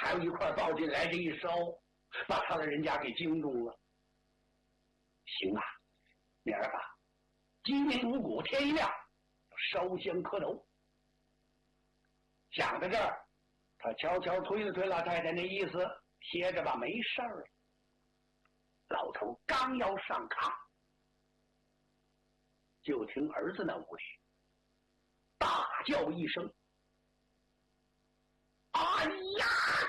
还有一块抱进来，这一烧，把他的人家给惊动了。行啊，明儿个鸡鸣五谷，天一亮，烧香磕头。想到这儿，他悄悄推了推老太太，那意思歇着吧，没事儿。老头刚要上炕，就听儿子那屋里大叫一声：“哎呀！”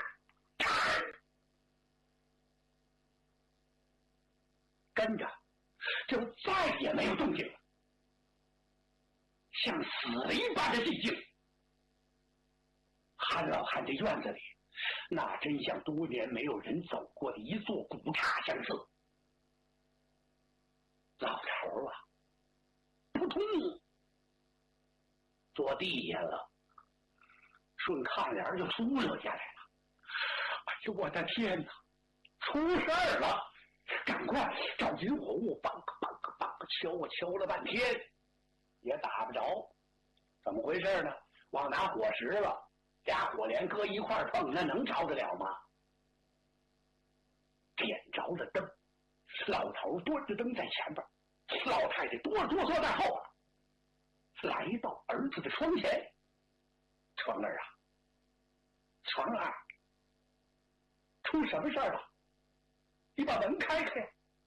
跟着就再也没有动静了，像死了一般的寂静。韩老汉这院子里，那真像多年没有人走过的一座古刹相似。老头啊，扑通坐地下了，顺炕帘就秃溜下来了。哎呦，我的天哪，出事儿了！赶快找引火物，梆个梆个梆个敲啊，敲了半天也打不着，怎么回事呢？忘拿火石了，俩火连搁一块碰，那能着得了吗？点着了灯，老头端着灯在前边，老太太哆哆嗦在后边，来到儿子的窗前。窗儿啊，窗儿，出什么事儿了？你把门开开。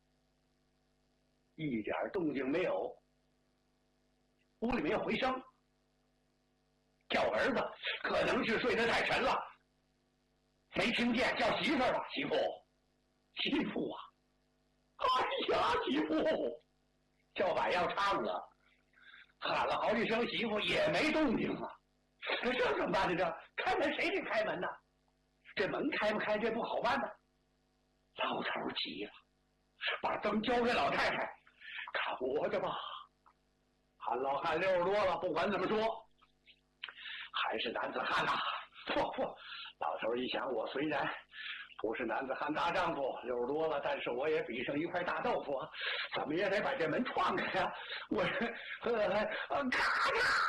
一点动静没有，屋里没有回声。叫儿子可能是睡得太沉了，没听见。叫媳妇儿吧，媳妇，媳妇啊！哎呀，媳妇！叫板要唱了，喊了好几声媳妇也没动静啊。这怎么办呢？这开门谁给开门呢？这门开不开，这不好办呢。老头急了，把灯交给老太太，看我的吧。韩老汉60多了，不管怎么说，还是男子汉呐。不，老头一想，我虽然不是男子汉大丈夫，60多了，但是我也比上一块大豆腐，怎么也得把这门撞开呀！我咔嚓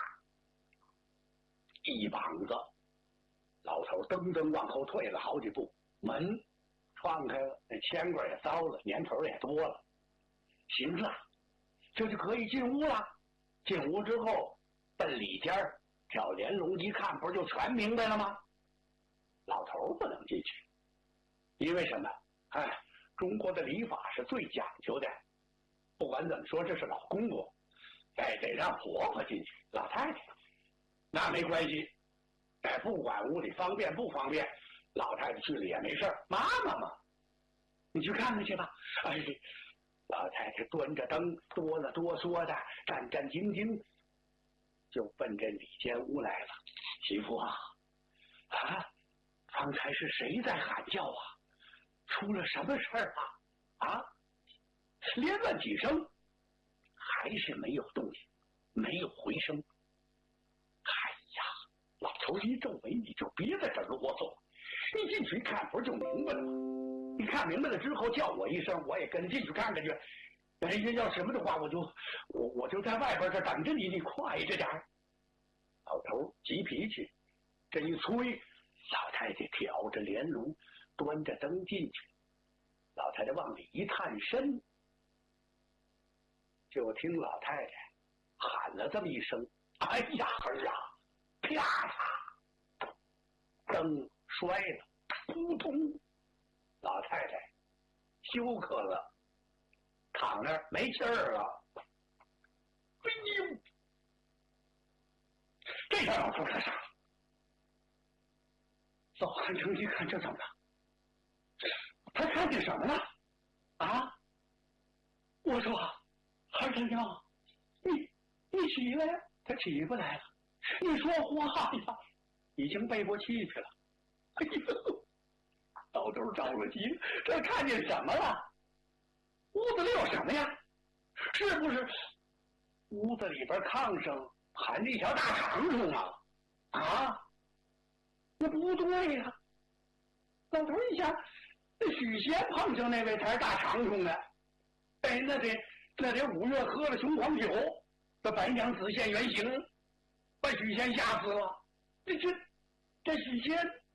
一膀子，老头噔噔往后退了好几步，门撞开了，那铅棍也糟了，年头也多了。行了，这就可以进屋了。进屋之后，奔里间挑帘笼一看，不是就全明白了吗？老头不能进去，因为什么？中国的礼法是最讲究的。不管怎么说，这是老公公，得让婆婆进去，老太太那没关系。不管屋里方便不方便，老太太去了也没事儿。妈妈嘛，你去看看去吧。老太太端着灯，哆了哆嗦的，战战兢兢，就奔这里间屋来了。媳妇啊，方才是谁在喊叫啊？出了什么事儿啊？连问几声，还是没有动静，没有回声。哎呀，老头一皱眉，你就别在这啰嗦，你进去一看，不是就明白了吗？你看明白了之后叫我一声，我也跟进去看看去。人家要什么的话，我就在外边这等着你，你快着点。老头急脾气，这一催，老太太挑着帘笼，端着灯进去。老太太往里一探身，就听老太太喊了这么一声：“哎呀，儿啊！”啪嚓，灯摔了，扑通，老太太休克了，躺那儿没气儿了。哎呦，这下老头可傻了。老汉成一看，这怎么了？他看见什么了？我说孩儿娘，你起来呀！他起不来了。你说话呀！已经背过气去了。哎呦，老头着了急，这看见什么了？屋子里有什么呀？是不是屋子里边炕上盘着一条大长虫啊？那不对呀！老头一想，那许仙碰上那位才是大长虫呢。那得5月喝了雄黄酒，这白娘子现原形，把许仙吓死了。这许仙